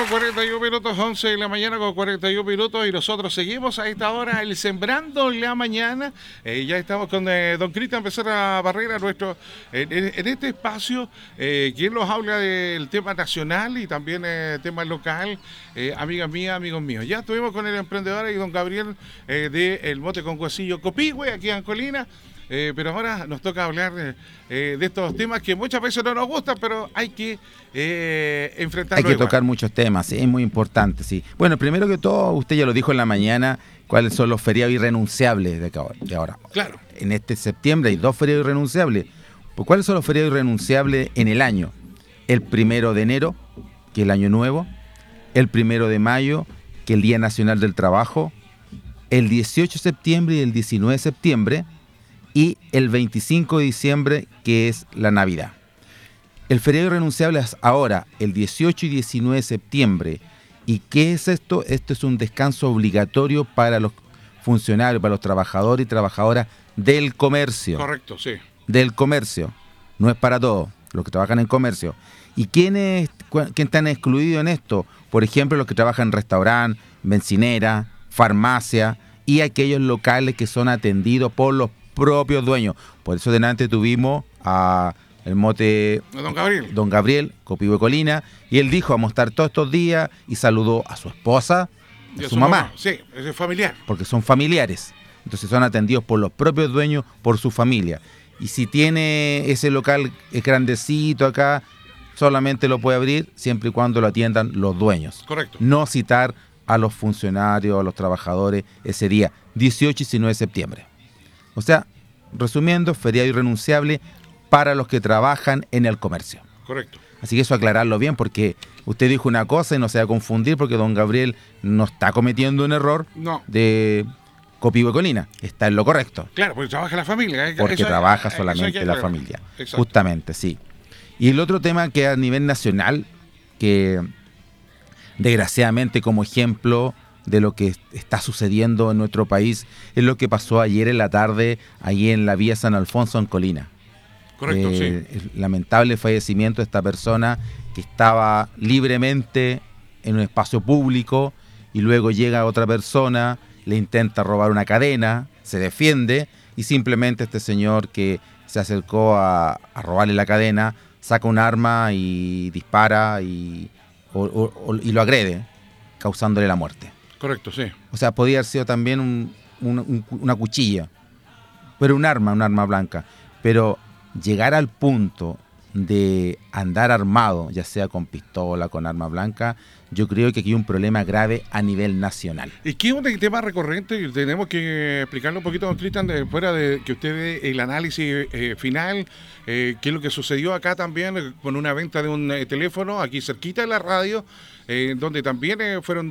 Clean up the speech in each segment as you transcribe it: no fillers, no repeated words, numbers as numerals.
con 41 minutos, 11 de la mañana con 41 minutos, y nosotros seguimos a esta hora el Sembrando la Mañana. Ya estamos con don Cristian Becerra Barrera, nuestro en este espacio, quien nos habla del tema nacional y también tema local, amigas mías, amigos míos. Ya estuvimos con el emprendedor y don Gabriel de El Mote con Huesillo Copihue, aquí en Colina. Pero ahora nos toca hablar de estos temas que muchas veces no nos gustan, pero hay que enfrentarlos. Hay que tocar muchos temas, sí, es muy importante, sí. Bueno, primero que todo, usted ya lo dijo en la mañana, cuáles son los feriados irrenunciables de ahora. Claro. En este septiembre hay 2 feriados irrenunciables. Pues, ¿cuáles son los feriados irrenunciables en el año? El 1 de enero, que es el Año Nuevo, el 1 de mayo, que es el Día Nacional del Trabajo, el 18 de septiembre y el 19 de septiembre, y el 25 de diciembre, que es la Navidad. El feriado irrenunciable es ahora, el 18 y 19 de septiembre. ¿Y qué es esto? Esto es un descanso obligatorio para los funcionarios, para los trabajadores y trabajadoras del comercio. Correcto, sí. Del comercio. No es para todos, los que trabajan en comercio. ¿Y quiénes están excluidos en esto? Por ejemplo, los que trabajan en restaurante, bencinera, farmacia y aquellos locales que son atendidos por los propios dueños. Por eso delante tuvimos a el mote Don Gabriel, Copihue Colina, y él dijo, vamos a estar todos estos días, y saludó a su esposa, a su mamá. Sí, es familiar. Porque son familiares. Entonces son atendidos por los propios dueños, por su familia. Y si tiene ese local grandecito acá, solamente lo puede abrir siempre y cuando lo atiendan los dueños. Correcto. No citar a los funcionarios, a los trabajadores ese día, 18 y 19 de septiembre. O sea, resumiendo, feriado irrenunciable para los que trabajan en el comercio. Correcto. Así que eso aclararlo bien, porque usted dijo una cosa y no se va a confundir, porque don Gabriel no está cometiendo un error de Copihue Colina, está en lo correcto. Claro, porque trabaja la familia. Porque trabaja solamente la familia. Exacto. Justamente, sí. Y el otro tema que a nivel nacional, que desgraciadamente como ejemplo de lo que está sucediendo en nuestro país, es lo que pasó ayer en la tarde, allí en la vía San Alfonso en Colina. Correcto, sí. El lamentable fallecimiento de esta persona que estaba libremente en un espacio público y luego llega otra persona, le intenta robar una cadena, se defiende y simplemente este señor que se acercó a robarle la cadena saca un arma y dispara y lo agrede, causándole la muerte. Correcto, sí. O sea, podía haber sido también una cuchilla, pero un arma blanca. Pero llegar al punto de andar armado, ya sea con pistola, con arma blanca, yo creo que aquí hay un problema grave a nivel nacional. Y que es un tema recurrente y tenemos que explicarlo un poquito, don Cristian, fuera de que usted dé el análisis final, qué es lo que sucedió acá también con una venta de un teléfono aquí cerquita de la radio, donde también fueron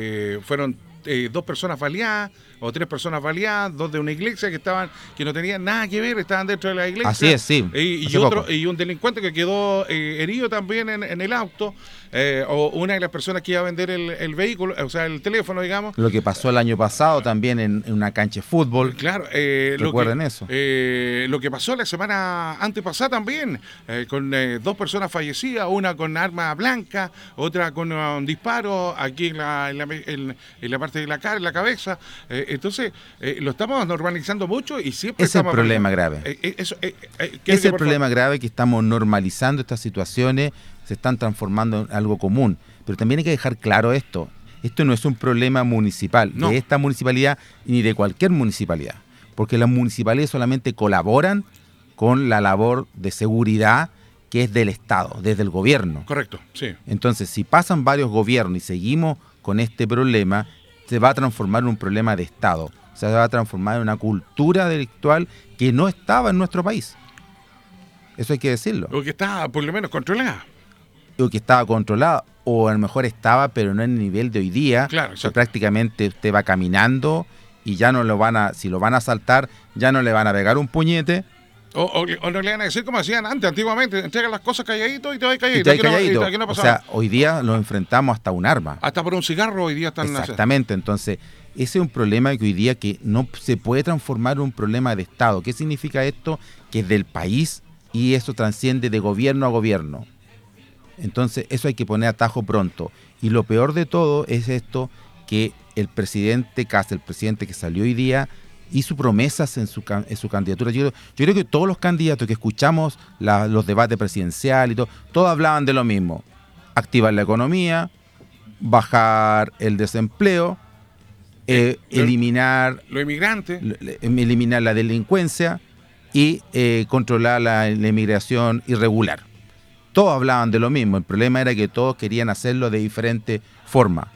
dos personas baleadas o 3 personas baleadas, 2 de una iglesia que no tenían nada que ver, estaban dentro de la iglesia. Así es, sí. Y un delincuente que quedó herido también en el auto, o una de las personas que iba a vender el vehículo, o sea, el teléfono, digamos. Lo que pasó el año pasado también en una cancha de fútbol. Claro. Recuerden eso. Lo que pasó la semana antepasada también, con 2 personas fallecidas, una con arma blanca, otra con un disparo aquí en la parte de la cara, en la cabeza. Entonces, lo estamos normalizando mucho y siempre es el problema grave. Es el problema grave que estamos normalizando estas situaciones, se están transformando en algo común. Pero también hay que dejar claro esto. Esto no es un problema municipal, de esta municipalidad ni de cualquier municipalidad. Porque las municipalidades solamente colaboran con la labor de seguridad que es del Estado, desde el gobierno. Correcto, sí. Entonces, si pasan varios gobiernos y seguimos con este problema, se va a transformar en un problema de Estado. Se va a transformar en una cultura delictual que no estaba en nuestro país. Eso hay que decirlo. O que está por lo menos controlada. O que estaba controlada, o a lo mejor estaba, pero no en el nivel de hoy día. Claro, que prácticamente usted va caminando y ya no lo van a, si lo van a asaltar, ya no le van a pegar un puñete. O no le van a decir como hacían antes, antiguamente, entregan las cosas calladito y te vas calladito. Aquí no o sea, hoy día lo enfrentamos hasta un arma. Hasta por un cigarro hoy día están... Exactamente, entonces ese es un problema que hoy día que no se puede transformar en un problema de Estado. ¿Qué significa esto? Que es del país y eso trasciende de gobierno a gobierno. Entonces eso hay que poner atajo pronto. Y lo peor de todo es esto, que el presidente Kast, el presidente que salió hoy día, hizo promesas en su candidatura. Yo creo que todos los candidatos que escuchamos los debates presidenciales y todo, todos hablaban de lo mismo. Activar la economía, bajar el desempleo, eliminar los inmigrantes, eliminar la delincuencia y controlar la inmigración irregular. Todos hablaban de lo mismo. El problema era que todos querían hacerlo de diferente forma.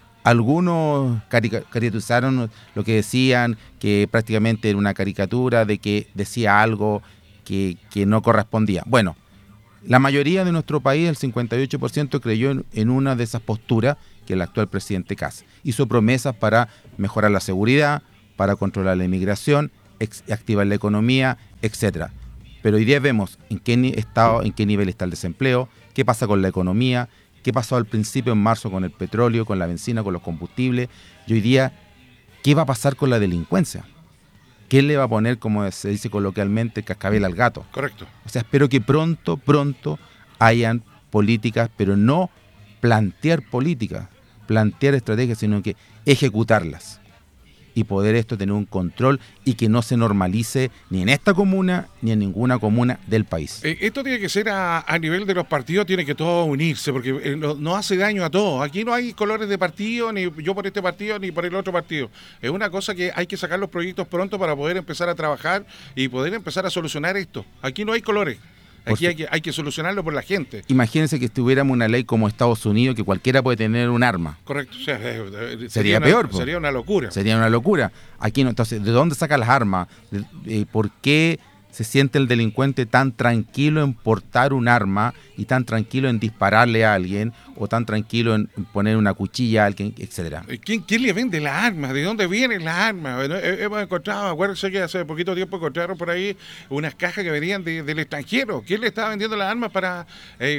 Algunos caricaturizaron lo que decían, que prácticamente era una caricatura de que decía algo que no correspondía. Bueno, la mayoría de nuestro país, el 58%, creyó en una de esas posturas que el actual presidente Kast. Hizo promesas para mejorar la seguridad, para controlar la inmigración, activar la economía, etcétera. Pero hoy día vemos en qué nivel está el desempleo, qué pasa con la economía, qué pasó al principio en marzo con el petróleo, con la benzina, con los combustibles, y hoy día, ¿qué va a pasar con la delincuencia? ¿Quién le va a poner, como se dice coloquialmente, cascabel al gato? Correcto. O sea, espero que pronto hayan políticas, pero no plantear políticas, plantear estrategias, sino que ejecutarlas. Y poder esto tener un control y que no se normalice ni en esta comuna ni en ninguna comuna del país. Esto tiene que ser a nivel de los partidos, tiene que todos unirse, porque no hace daño a todos. Aquí no hay colores de partido, ni yo por este partido, ni por el otro partido. Es una cosa que hay que sacar los proyectos pronto para poder empezar a trabajar y poder empezar a solucionar esto. Aquí no hay colores. Aquí hay que solucionarlo por la gente. Imagínense que tuviéramos una ley como Estados Unidos, que cualquiera puede tener un arma. Correcto. O sea, sería peor. Sería una locura. Sería una locura. Aquí no. Entonces, ¿de dónde saca las armas? ¿Por qué se siente el delincuente tan tranquilo en portar un arma y tan tranquilo en dispararle a alguien o tan tranquilo en poner una cuchilla a alguien, etcétera? ¿Quién le vende las armas? ¿De dónde vienen las armas? Bueno, hemos encontrado, acuérdense que hace poquito tiempo encontraron por ahí unas cajas que venían del extranjero. ¿Quién le estaba vendiendo las armas para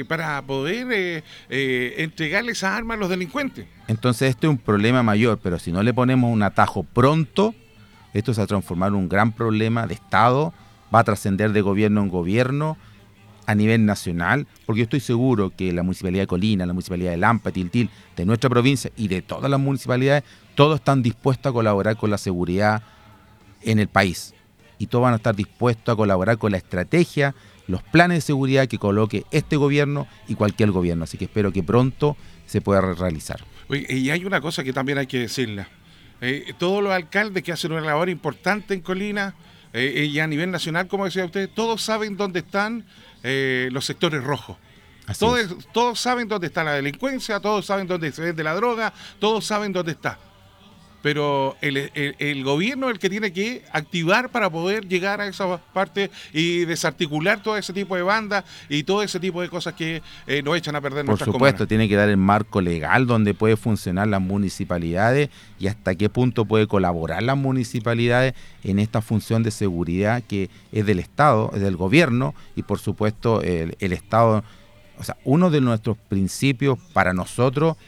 poder entregarle esas armas a los delincuentes? Entonces este es un problema mayor, pero si no le ponemos un atajo pronto, esto se va a transformar en un gran problema de Estado, va a trascender de gobierno en gobierno a nivel nacional, porque yo estoy seguro que la Municipalidad de Colina, la Municipalidad de Lampa, Tiltil, de nuestra provincia y de todas las municipalidades, todos están dispuestos a colaborar con la seguridad en el país. Y todos van a estar dispuestos a colaborar con la estrategia, los planes de seguridad que coloque este gobierno y cualquier gobierno. Así que espero que pronto se pueda realizar. Oye, y hay una cosa que también hay que decirla. Todos los alcaldes que hacen una labor importante en Colina, y a nivel nacional, como decía usted, todos saben dónde están los sectores rojos. Todos saben dónde está la delincuencia, todos saben dónde se vende la droga, todos saben dónde está. Pero el gobierno es el que tiene que activar para poder llegar a esa parte y desarticular todo ese tipo de bandas y todo ese tipo de cosas que nos echan a perder nuestras comunas. Por supuesto, tiene que dar el marco legal donde puede funcionar las municipalidades y hasta qué punto puede colaborar las municipalidades en esta función de seguridad que es del Estado, es del gobierno y por supuesto el Estado. O sea, uno de nuestros principios para nosotros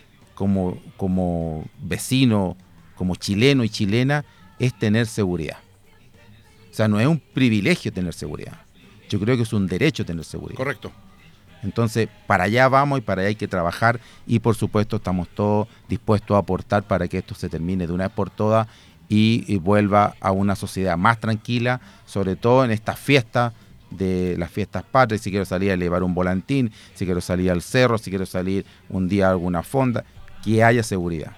como vecinos, como chileno y chilena, es tener seguridad. O sea, no es un privilegio tener seguridad. Yo creo que es un derecho tener seguridad. Correcto. Entonces, para allá vamos y para allá hay que trabajar y, por supuesto, estamos todos dispuestos a aportar para que esto se termine de una vez por todas y vuelva a una sociedad más tranquila, sobre todo en estas fiestas, de las fiestas patrias. Si quiero salir a elevar un volantín, si quiero salir al cerro, si quiero salir un día a alguna fonda, que haya seguridad.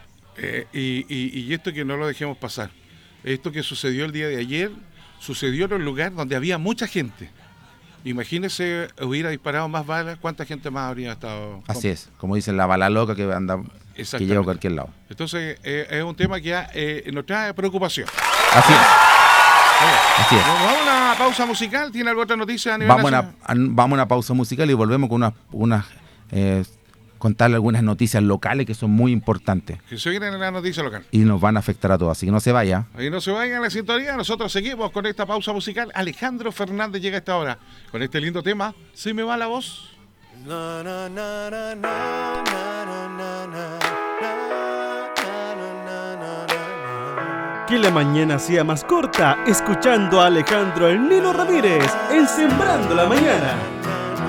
Y esto que no lo dejemos pasar, esto que sucedió el día de ayer, sucedió en un lugar donde había mucha gente. Imagínese, hubiera disparado más balas, ¿cuánta gente más habría estado? Así es, como dicen, la bala loca que anda, que llega a cualquier lado. Entonces, es un tema que nos trae preocupación. Así es. Así es. Vamos a una pausa musical. ¿Tiene alguna otra noticia a nivel nacional? Vamos a una pausa musical y volvemos con contarle algunas noticias locales que son muy importantes. Que se vienen en la noticia local. Y nos van a afectar a todos, así que no se vaya. Y no se vayan a la sintonía, nosotros seguimos con esta pausa musical. Alejandro Fernández llega a esta hora con este lindo tema, ¿Se me va la voz? Que la mañana sea más corta, escuchando a Alejandro el Nino Ramírez en Sembrando la Mañana.